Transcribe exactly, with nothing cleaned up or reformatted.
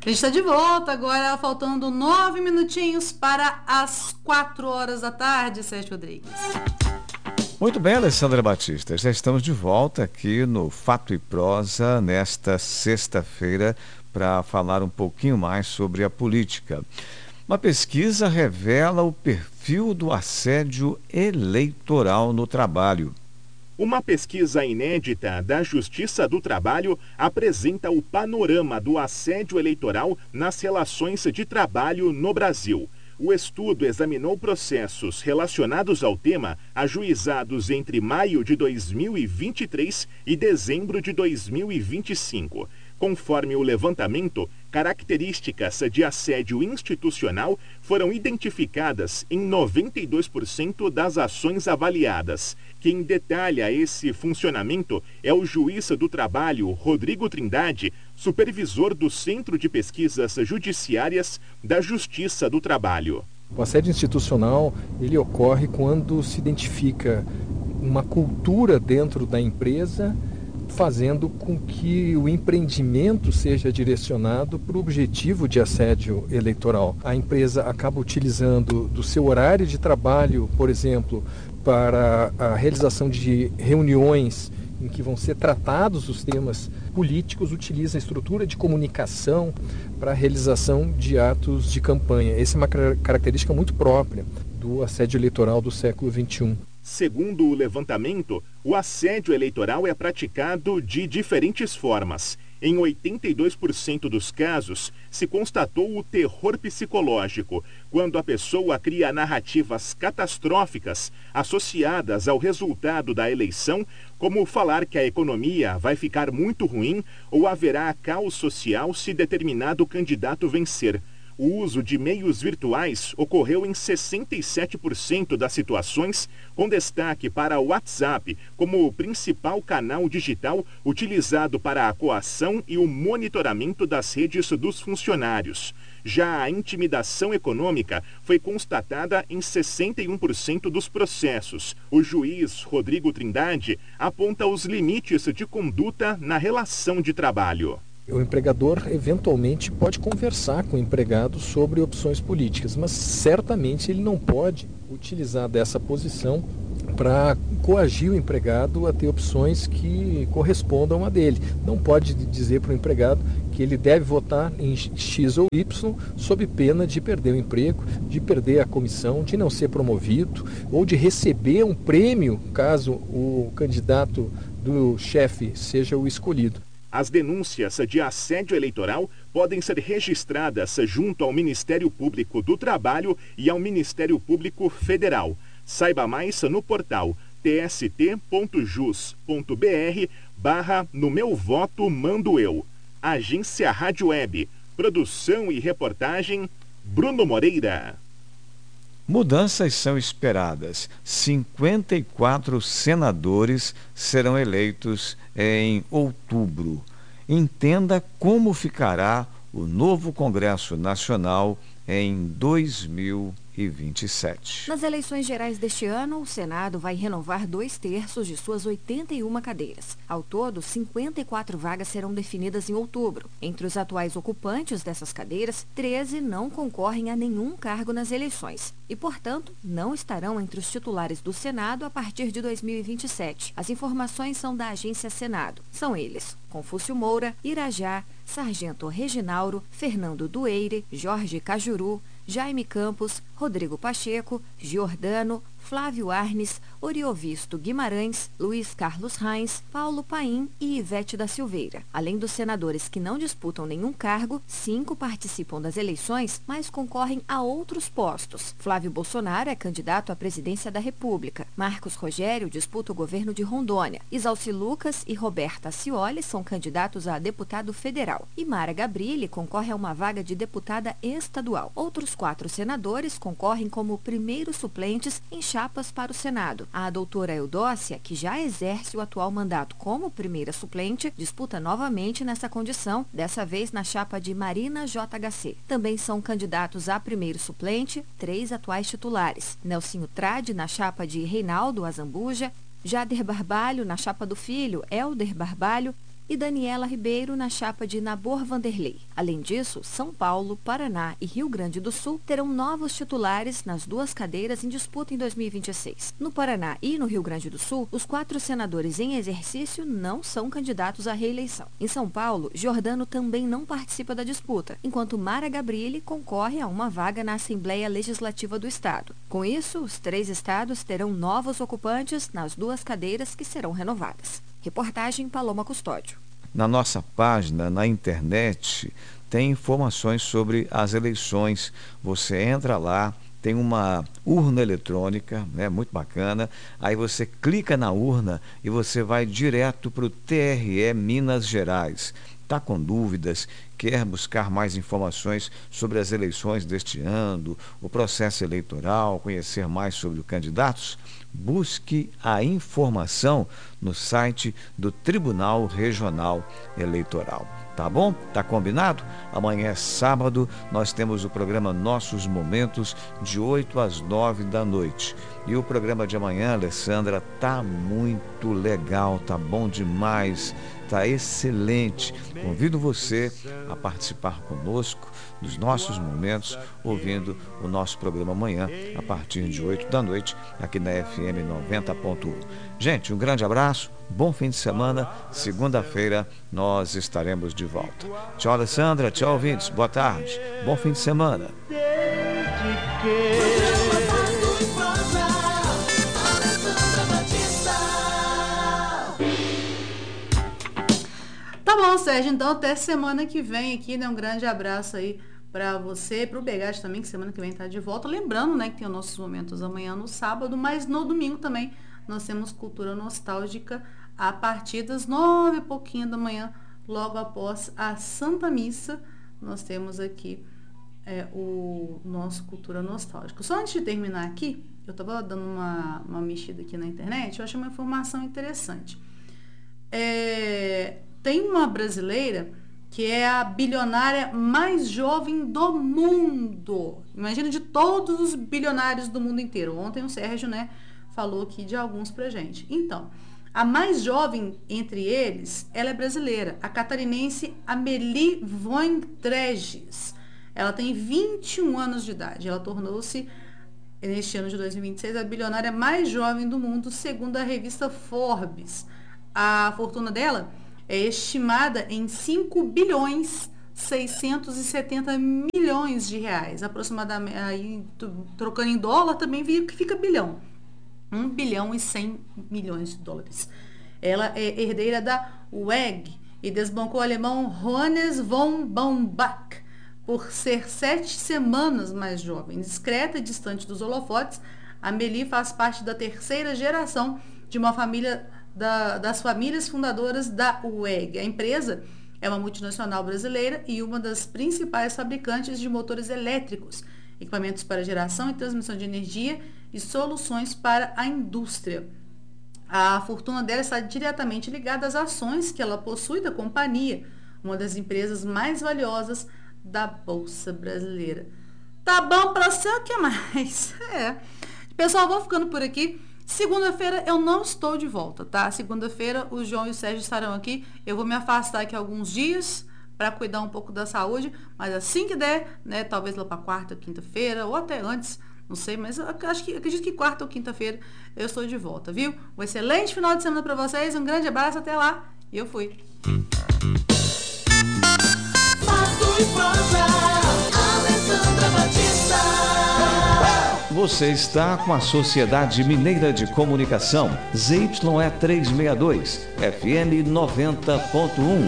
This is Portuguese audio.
A gente está de volta agora, faltando nove minutinhos para as quatro horas da tarde, Sérgio Rodrigues. Muito bem, Alessandra Batista, já estamos de volta aqui no Fato e Prosa nesta sexta-feira para falar um pouquinho mais sobre a política. Uma pesquisa revela o perfil do assédio eleitoral no trabalho. Uma pesquisa inédita da Justiça do Trabalho apresenta o panorama do assédio eleitoral nas relações de trabalho no Brasil. O estudo examinou processos relacionados ao tema ajuizados entre maio de dois mil e vinte e três e dezembro de dois mil e vinte e cinco. Conforme o levantamento, características de assédio institucional foram identificadas em noventa e dois por cento das ações avaliadas. Quem detalha esse funcionamento é o juiz do trabalho, Rodrigo Trindade, supervisor do Centro de Pesquisas Judiciárias da Justiça do Trabalho. O assédio institucional, ele ocorre quando se identifica uma cultura dentro da empresa fazendo com que o empreendimento seja direcionado para o objetivo de assédio eleitoral. A empresa acaba utilizando do seu horário de trabalho, por exemplo, para a realização de reuniões em que vão ser tratados os temas políticos, utiliza a estrutura de comunicação para a realização de atos de campanha. Essa é uma característica muito própria do assédio eleitoral do século vinte e um. Segundo o levantamento, o assédio eleitoral é praticado de diferentes formas. Em oitenta e dois por cento dos casos, se constatou o terror psicológico, quando a pessoa cria narrativas catastróficas associadas ao resultado da eleição, como falar que a economia vai ficar muito ruim ou haverá caos social se determinado candidato vencer. O uso de meios virtuais ocorreu em sessenta e sete por cento das situações, com destaque para o WhatsApp como o principal canal digital utilizado para a coação e o monitoramento das redes dos funcionários. Já a intimidação econômica foi constatada em sessenta e um por cento dos processos. O juiz Rodrigo Trindade aponta os limites de conduta na relação de trabalho. O empregador, eventualmente, pode conversar com o empregado sobre opções políticas, mas certamente ele não pode utilizar dessa posição para coagir o empregado a ter opções que correspondam a dele. Não pode dizer para o empregado que ele deve votar em X ou Y sob pena de perder o emprego, de perder a comissão, de não ser promovido ou de receber um prêmio caso o candidato do chefe seja o escolhido. As denúncias de assédio eleitoral podem ser registradas junto ao Ministério Público do Trabalho e ao Ministério Público Federal. Saiba mais no portal tst ponto jus ponto br barra no meu voto mando eu. Agência Rádio Web. Produção e reportagem, Bruno Moreira. Mudanças são esperadas. cinquenta e quatro senadores serão eleitos em outubro. Entenda como ficará o novo Congresso Nacional em dois mil e vinte e sete. Nas eleições gerais deste ano, o Senado vai renovar dois terços de suas oitenta e uma cadeiras. Ao todo, cinquenta e quatro vagas serão definidas em outubro. Entre os atuais ocupantes dessas cadeiras, treze não concorrem a nenhum cargo nas eleições e, portanto, não estarão entre os titulares do Senado a partir de dois mil e vinte e sete. As informações são da Agência Senado. São eles: Confúcio Moura, Irajá, Sargento Reginauro, Fernando Dueire, Jorge Cajuru, Jaime Campos, Rodrigo Pacheco, Giordano, Flávio Arnes, Oriovisto Guimarães, Luiz Carlos Reins, Paulo Paim e Ivete da Silveira. Além dos senadores que não disputam nenhum cargo, cinco participam das eleições, mas concorrem a outros postos. Flávio Bolsonaro é candidato à presidência da República. Marcos Rogério disputa o governo de Rondônia. Isalci Lucas e Roberta Scioli são candidatos a deputado federal. E Mara Gabrilli concorre a uma vaga de deputada estadual. Outros quatro senadores concorrem como primeiros suplentes em chapas para o Senado. A doutora Eudócia, que já exerce o atual mandato como primeira suplente, disputa novamente nessa condição, dessa vez na chapa de Marina J H C. Também são candidatos a primeiro suplente três atuais titulares: Nelsinho Trade na chapa de Reinaldo Azambuja, Jader Barbalho na chapa do filho Helder Barbalho, e Daniela Ribeiro na chapa de Nabor Vanderlei. Além disso, São Paulo, Paraná e Rio Grande do Sul terão novos titulares nas duas cadeiras em disputa em dois mil e vinte e seis. No Paraná e no Rio Grande do Sul, os quatro senadores em exercício não são candidatos à reeleição. Em São Paulo, Giordano também não participa da disputa, enquanto Mara Gabrilli concorre a uma vaga na Assembleia Legislativa do Estado. Com isso, os três estados terão novos ocupantes nas duas cadeiras que serão renovadas. Reportagem Paloma Custódio. Na nossa página, na internet, tem informações sobre as eleições. Você entra lá, tem uma urna eletrônica, né, muito bacana. Aí você clica na urna e você vai direto para o T R E Minas Gerais. Está com dúvidas, quer buscar mais informações sobre as eleições deste ano, o processo eleitoral, conhecer mais sobre os candidatos? Busque a informação no site do Tribunal Regional Eleitoral. Tá bom? Tá combinado? Amanhã é sábado, nós temos o programa Nossos Momentos, de oito às nove da noite. E o programa de amanhã, Alessandra, tá muito legal, tá bom demais, tá excelente. Convido você a participar conosco dos nossos momentos, ouvindo o nosso programa amanhã, a partir de oito da noite, aqui na F M noventa ponto um. Gente, um grande abraço, bom fim de semana. Segunda-feira nós estaremos de volta. Tchau, Alessandra, tchau, ouvintes, boa tarde, bom fim de semana. Tá bom, Sérgio, então até semana que vem aqui, né? Um grande abraço aí para você, para o Begatti também, que semana que vem tá de volta. Lembrando, né, que tem os nossos momentos amanhã no sábado, mas no domingo também nós temos Cultura Nostálgica a partir das nove e pouquinho da manhã, logo após a Santa Missa. Nós temos aqui é, o nosso Cultura Nostálgica. Só antes de terminar aqui, eu estava dando uma, uma mexida aqui na internet, eu achei uma informação interessante. É... Tem uma brasileira que é a bilionária mais jovem do mundo. Imagina, de todos os bilionários do mundo inteiro. Ontem o Sérgio, né, falou aqui de alguns pra gente. Então, a mais jovem entre eles, ela é brasileira, a catarinense Amélie Vointreges. Ela tem vinte e um anos de idade. Ela tornou-se, neste ano de dois mil e vinte e seis, a bilionária mais jovem do mundo, segundo a revista Forbes. A fortuna dela é estimada em cinco bilhões seiscentos e setenta milhões de reais, aproximadamente, aí, trocando em dólar também fica bilhão, um bilhão e cem milhões de dólares. Ela é herdeira da W E G e desbancou o alemão Johannes von Baumbach por ser sete semanas mais jovem. Discreta e distante dos holofotes, Amélie faz parte da terceira geração de uma família Da, das famílias fundadoras da W E G. A empresa é uma multinacional brasileira e uma das principais fabricantes de motores elétricos, equipamentos para geração e transmissão de energia e soluções para a indústria. A fortuna dela está diretamente ligada às ações que ela possui da companhia, uma das empresas mais valiosas da Bolsa Brasileira. Tá bom para você, o que mais? É. Pessoal, vou ficando por aqui. Segunda-feira eu não estou de volta, tá? Segunda-feira o João e o Sérgio estarão aqui. Eu vou me afastar aqui alguns dias para cuidar um pouco da saúde, mas assim que der, né? Talvez lá para quarta ou quinta-feira, ou até antes, não sei, mas eu acho que, acredito que quarta ou quinta-feira eu estou de volta, viu? Um excelente final de semana para vocês, um grande abraço, até lá, e eu fui. Você está com a Sociedade Mineira de Comunicação, Z Y E trezentos e sessenta e dois, F M noventa ponto um.